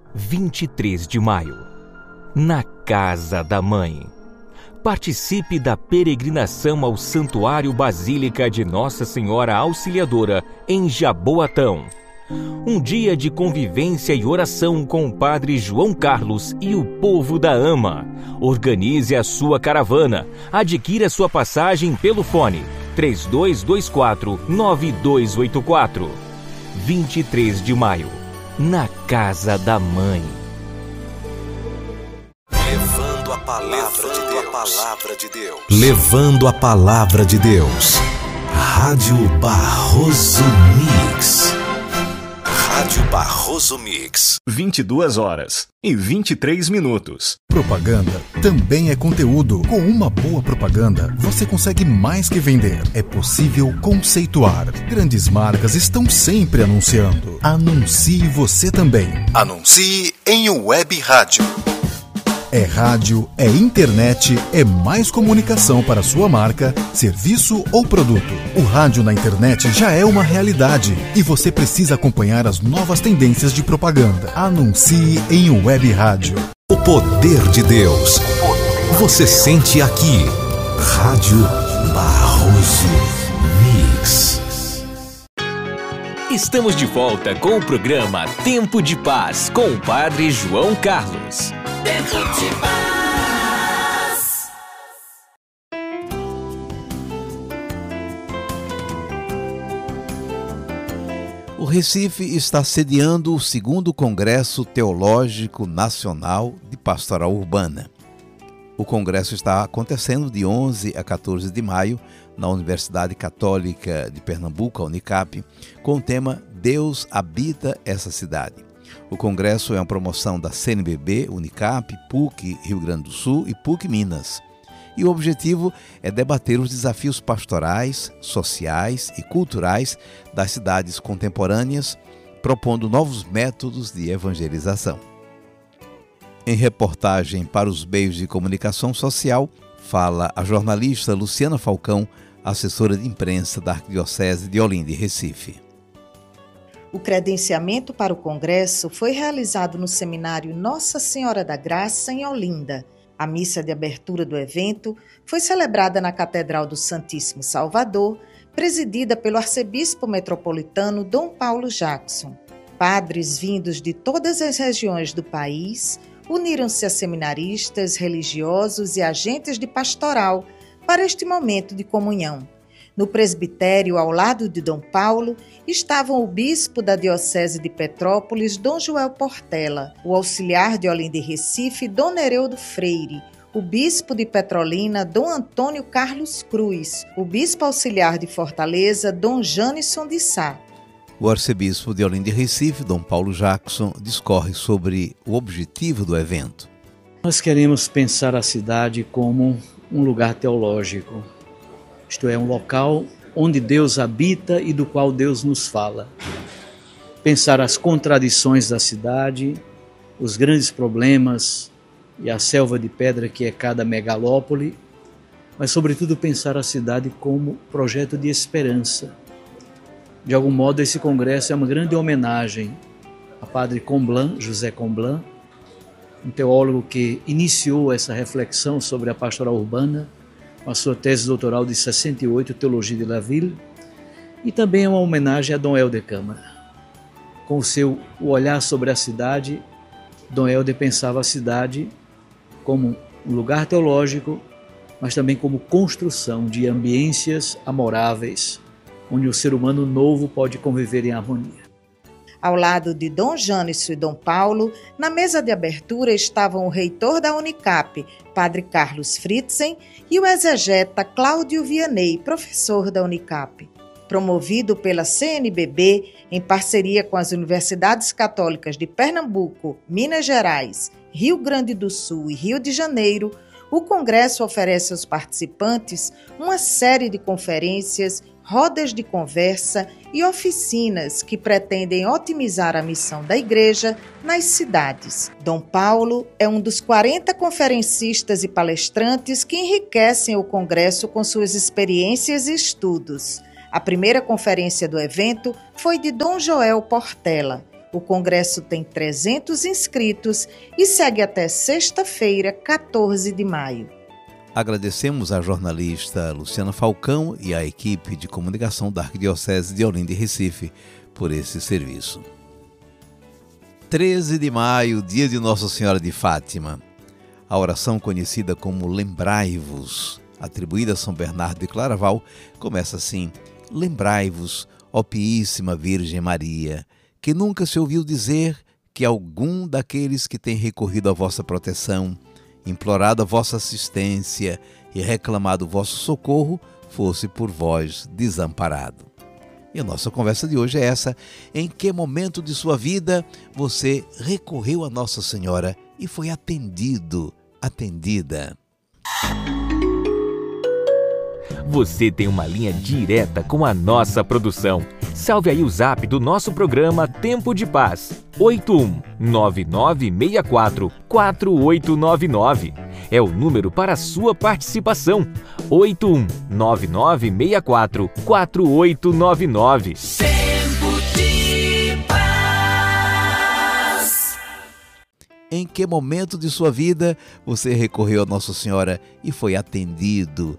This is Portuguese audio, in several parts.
23 de maio, na Casa da Mãe. Participe da peregrinação ao Santuário Basílica de Nossa Senhora Auxiliadora, em Jaboatão. Um dia de convivência e oração com o Padre João Carlos e o povo da AMA. Organize a sua caravana. Adquira sua passagem pelo fone 3224-9284. 23 de maio, na Casa da Mãe. Levando a palavra de Deus. Levando a palavra de Deus. Rádio Barroso Mix. Rádio Barroso Mix. 22h23. Propaganda também é conteúdo. Com uma boa propaganda, você consegue mais que vender. É possível conceituar. Grandes marcas estão sempre anunciando. Anuncie você também. Anuncie em web rádio. É rádio, é internet, é mais comunicação para sua marca, serviço ou produto. O rádio na internet já é uma realidade e você precisa acompanhar as novas tendências de propaganda. Anuncie em web rádio. O poder de Deus. Você sente aqui. Rádio Barroso Mix. Estamos de volta com o programa Tempo de Paz, com o Padre João Carlos. Tempo de Paz. O Recife está sediando o 2º Congresso Teológico Nacional de Pastoral Urbana. O congresso está acontecendo de 11 a 14 de maio na Universidade Católica de Pernambuco, a Unicap, com o tema Deus habita essa cidade. O congresso é uma promoção da CNBB, Unicap, PUC Rio Grande do Sul e PUC Minas. E o objetivo é debater os desafios pastorais, sociais e culturais das cidades contemporâneas, propondo novos métodos de evangelização. Em reportagem para os meios de comunicação social, fala a jornalista Luciana Falcão, assessora de imprensa da Arquidiocese de Olinda e Recife. O credenciamento para o congresso foi realizado no seminário Nossa Senhora da Graça, em Olinda. A missa de abertura do evento foi celebrada na Catedral do Santíssimo Salvador, presidida pelo arcebispo metropolitano Dom Paulo Jackson. Padres vindos de todas as regiões do país uniram-se a seminaristas, religiosos e agentes de pastoral para este momento de comunhão. No presbitério, ao lado de Dom Paulo, estavam o bispo da Diocese de Petrópolis, Dom Joel Portela, o auxiliar de Olinda e Recife, Dom Nereudo Freire, o bispo de Petrolina, Dom Antônio Carlos Cruz, o bispo auxiliar de Fortaleza, Dom Janisson de Sá. O arcebispo de Olinda e Recife, Dom Paulo Jackson, discorre sobre o objetivo do evento. Nós queremos pensar a cidade como um lugar teológico. Isto é, um local onde Deus habita e do qual Deus nos fala. Pensar as contradições da cidade, os grandes problemas e a selva de pedra que é cada megalópole, mas sobretudo pensar a cidade como projeto de esperança. De algum modo, esse congresso é uma grande homenagem a Padre Comblan, José Comblan, um teólogo que iniciou essa reflexão sobre a pastoral urbana, com a sua tese doutoral de 68, Teologia de la Ville, e também é uma homenagem a Dom Helder Câmara. Com o seu olhar sobre a cidade, Dom Helder pensava a cidade como um lugar teológico, mas também como construção de ambiências amoráveis, onde o ser humano novo pode conviver em harmonia. Ao lado de Dom Janisson e Dom Paulo, na mesa de abertura estavam o reitor da Unicap, Padre Carlos Fritzen, e o exegeta Cláudio Vianney, professor da Unicap. Promovido pela CNBB, em parceria com as Universidades Católicas de Pernambuco, Minas Gerais, Rio Grande do Sul e Rio de Janeiro, o congresso oferece aos participantes uma série de conferências, rodas de conversa e oficinas que pretendem otimizar a missão da Igreja nas cidades. Dom Paulo é um dos 40 conferencistas e palestrantes que enriquecem o congresso com suas experiências e estudos. A primeira conferência do evento foi de Dom Joel Portela. O congresso tem 300 inscritos e segue até sexta-feira, 14 de maio. Agradecemos à jornalista Luciana Falcão e à equipe de comunicação da Arquidiocese de Olinda e Recife por esse serviço. 13 de maio, dia de Nossa Senhora de Fátima. A oração conhecida como Lembrai-vos, atribuída a São Bernardo de Claraval, começa assim: Lembrai-vos, ó Piíssima Virgem Maria, que nunca se ouviu dizer que algum daqueles que tem recorrido à vossa proteção, implorado a vossa assistência e reclamado o vosso socorro, fosse por vós desamparado. E a nossa conversa de hoje é essa: em que momento de sua vida você recorreu a Nossa Senhora e foi atendida? Você tem uma linha direta com a nossa produção. Salve aí o zap do nosso programa Tempo de Paz, 8199644899. É o número para a sua participação, 8199644899. Tempo de Paz. Em que momento de sua vida você recorreu a Nossa Senhora e foi atendida?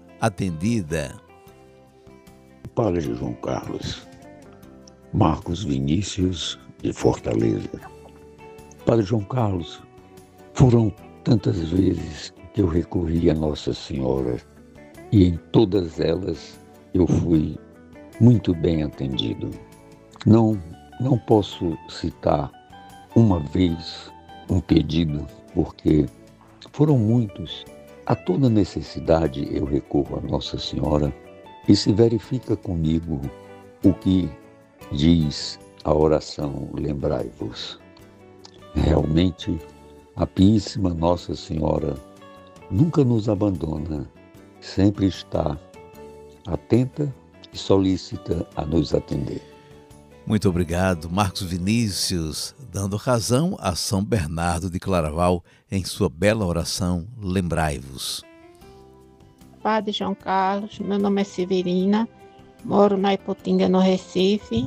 Padre João Carlos, Marcos Vinícius, de Fortaleza. Padre João Carlos, foram tantas vezes que eu recorri a Nossa Senhora e em todas elas eu fui muito bem atendido. Não posso citar uma vez um pedido, porque foram muitos. A toda necessidade eu recorro a Nossa Senhora e se verifica comigo o que diz a oração Lembrai-vos. Realmente, a Piíssima Nossa Senhora nunca nos abandona, sempre está atenta e solícita a nos atender. Muito obrigado, Marcos Vinícius, dando razão a São Bernardo de Claraval em sua bela oração Lembrai-vos. Padre João Carlos, meu nome é Severina, moro na Ipotinga, no Recife,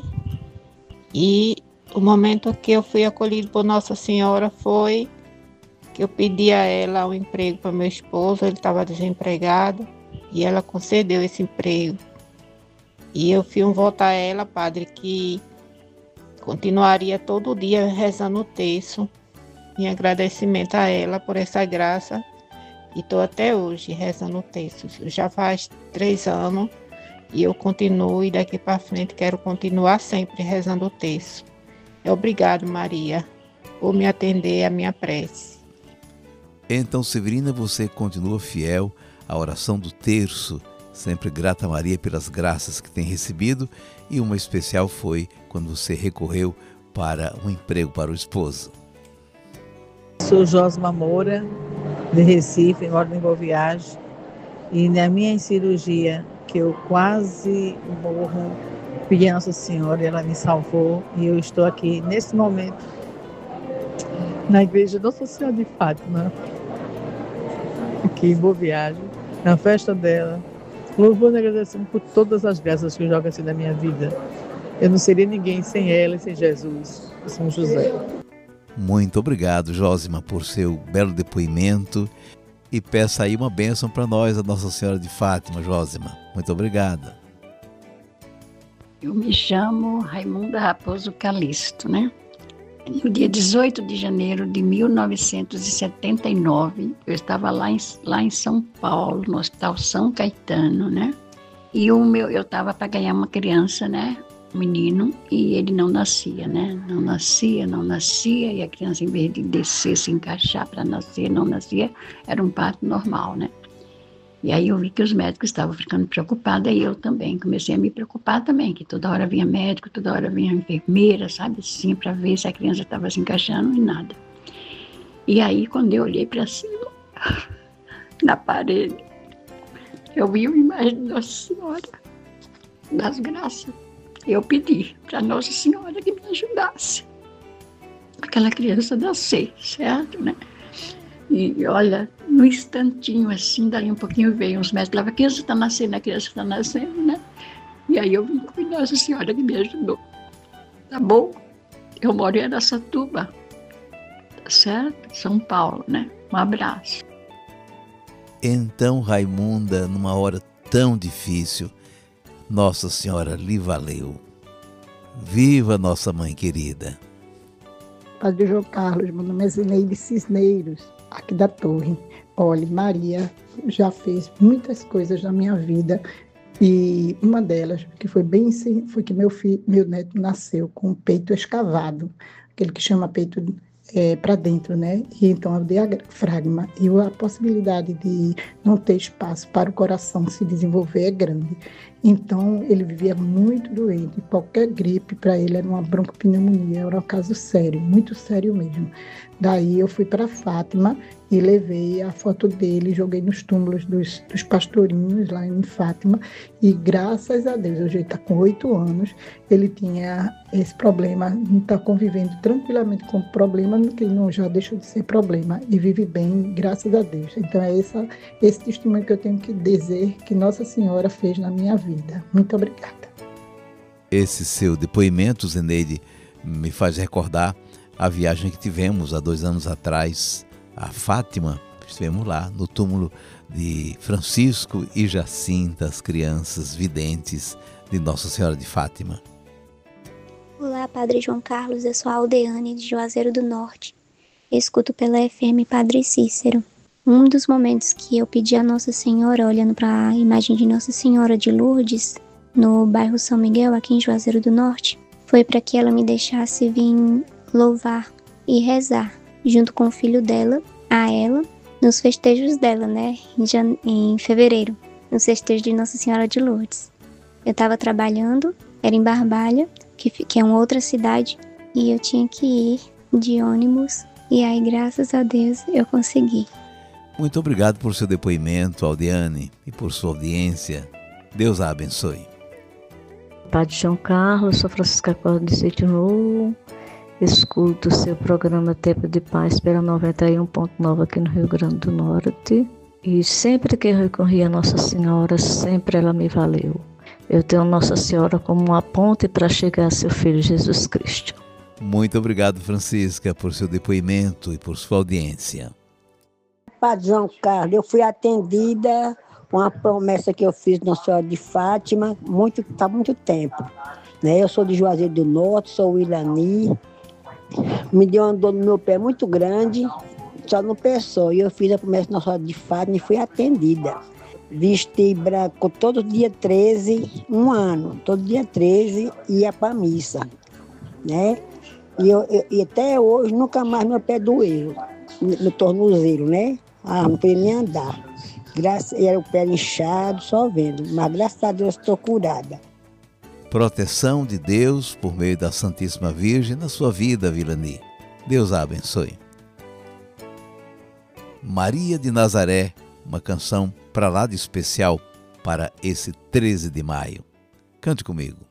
e o momento que eu fui acolhido por Nossa Senhora foi que eu pedi a ela um emprego para meu esposo, ele estava desempregado, e ela concedeu esse emprego. E eu fiz um voto a ela, padre, que continuaria todo dia rezando o terço, em agradecimento a ela por essa graça. E estou até hoje rezando o terço. Já faz 3 anos e eu continuo, e daqui para frente quero continuar sempre rezando o terço. Obrigado, Maria, por me atender à minha prece. Então, Severina, você continua fiel à oração do terço, sempre grata a Maria pelas graças que tem recebido, e uma especial foi quando você recorreu para um emprego para o esposo. Sou Josma Moura, de Recife, moro em Boa Viagem, e na minha cirurgia, que eu quase morro, pedi a Nossa Senhora e ela me salvou, e eu estou aqui nesse momento na igreja Nossa Senhora de Fátima, aqui em Boa Viagem, na festa dela, louvando e agradecendo por todas as graças que eu jogo assim na minha vida. Eu não seria ninguém sem ela e sem Jesus, São José. Muito obrigado, Josima, por seu belo depoimento, e peça aí uma bênção para nós, a Nossa Senhora de Fátima, Josima. Muito obrigada. Eu me chamo Raimunda Raposo Calisto, né? No dia 18 de janeiro de 1979, eu estava lá em São Paulo, no Hospital São Caetano, né? E eu estava para ganhar uma criança, né? Um menino, e ele não nascia, né? Não nascia, e a criança, em vez de descer, se encaixar para nascer, não nascia, era um parto normal, né? E aí eu vi que os médicos estavam ficando preocupados, e eu também comecei a me preocupar também, que toda hora vinha médico, toda hora vinha enfermeira, sabe, assim, para ver se a criança estava se encaixando e nada. E aí, quando eu olhei para cima, na parede, eu vi uma imagem de Nossa Senhora das Graças. Eu pedi para Nossa Senhora que me ajudasse aquela criança nascer, certo, né? E olha, no instantinho assim, daí um pouquinho veio uns médicos, falavam, a criança está nascendo, né? E aí eu vim com Nossa Senhora que me ajudou, tá bom? Eu moro em Araçatuba, tá certo? São Paulo, né? Um abraço. Então, Raimunda, numa hora tão difícil, Nossa Senhora lhe valeu. Viva nossa mãe querida. Padre João Carlos, meu nome é Zeneide Cisneiros, aqui da Torre. Olha, Maria já fez muitas coisas na minha vida e uma delas que foi que meu neto nasceu com o peito escavado, aquele que chama peito para dentro, né? E então eu dei a diafragma e a possibilidade de não ter espaço para o coração se desenvolver é grande. Então ele vivia muito doente, qualquer gripe para ele era uma broncopneumonia, era um caso sério, muito sério mesmo. Daí eu fui para Fátima e levei a foto dele, joguei nos túmulos dos pastorinhos lá em Fátima e graças a Deus, hoje ele está com 8 anos, ele tinha esse problema, não está convivendo tranquilamente com o problema, que não já deixou de ser problema e vive bem, graças a Deus. Então é esse testemunho que eu tenho que dizer que Nossa Senhora fez na minha vida. Muito obrigada. Esse seu depoimento, Zeneide, me faz recordar a viagem que tivemos há 2 anos atrás a Fátima. Estivemos lá no túmulo de Francisco e Jacinta, as crianças videntes de Nossa Senhora de Fátima. Olá, Padre João Carlos, eu sou a Aldeane de Juazeiro do Norte. Escuto pela FM Padre Cícero. Um dos momentos que eu pedi a Nossa Senhora, olhando para a imagem de Nossa Senhora de Lourdes, no bairro São Miguel, aqui em Juazeiro do Norte, foi para que ela me deixasse vir louvar e rezar, junto com o filho dela, a ela, nos festejos dela, né, em fevereiro, nos festejos de Nossa Senhora de Lourdes. Eu estava trabalhando, era em Barbalha, que é uma outra cidade, e eu tinha que ir de ônibus, e aí, graças a Deus, eu consegui. Muito obrigado por seu depoimento, Aldeane, e por sua audiência. Deus a abençoe. Padre João Carlos, sou Francisca Costa de Sítio Novo. Escuto o seu programa Tempo de Paz pela 91.9 aqui no Rio Grande do Norte. E sempre que eu recorri a Nossa Senhora, sempre ela me valeu. Eu tenho Nossa Senhora como uma ponte para chegar a seu Filho Jesus Cristo. Muito obrigado, Francisca, por seu depoimento e por sua audiência. Padre João Carlos, eu fui atendida com a promessa que eu fiz na Nossa Senhora de Fátima há muito tempo. Né? Eu sou de Juazeiro do Norte, sou Ilani. Me deu uma dor no meu pé muito grande, só no pé só. E eu fiz a promessa na Nossa Senhora de Fátima e fui atendida. Vesti branco todo dia 13, um ano. Todo dia 13 ia para a missa. Né? E até hoje nunca mais meu pé doeu, no tornozelo, né? Não podia nem andar. Era o pé inchado, só vendo. Mas graças a Deus estou curada. Proteção de Deus por meio da Santíssima Virgem na sua vida, Vilani. Deus a abençoe. Maria de Nazaré, uma canção para lá de especial para esse 13 de maio. Cante comigo.